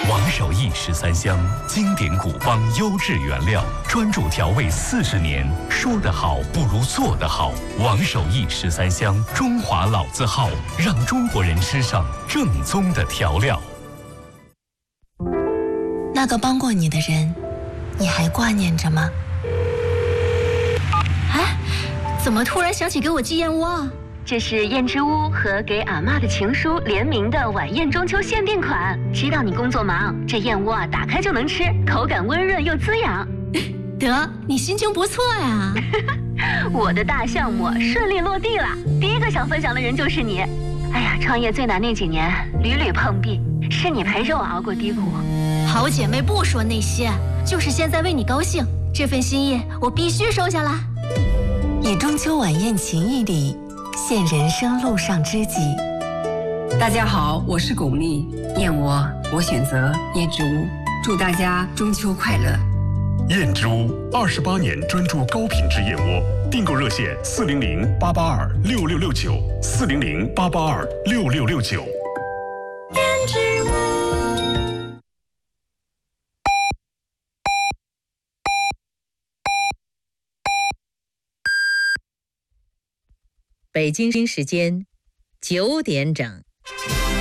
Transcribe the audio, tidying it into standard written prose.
王守义13香，经典古方，优质原料，专注调味40年。说得好不如做得好。王守义13香，中华老字号，让中国人吃上正宗的调料。 那个帮过你的人，你还挂念着吗？ 哎，怎么突然想起给我寄燕窝啊？这是燕之屋和给阿嬷的情书联名的晚宴中秋限定款。知道你工作忙，这燕窝啊打开就能吃，口感温润又滋养。 得，你心情不错呀。 我的大项目顺利落地了，第一个想分享的人就是你。哎呀，创业最难那几年，屡屡碰壁，是你陪着我熬过低谷。 好姐妹不说那些，就是现在为你高兴，这份心意我必须收下来。以中秋晚宴情谊礼，献人生路上知己。 大家好，我是巩俐，燕窝我选择燕之屋，祝大家中秋快乐。 燕之屋28年专注高品质燕窝，订购热线400-882-6669，400-882-6669。 燕之屋。 北京时间9点整。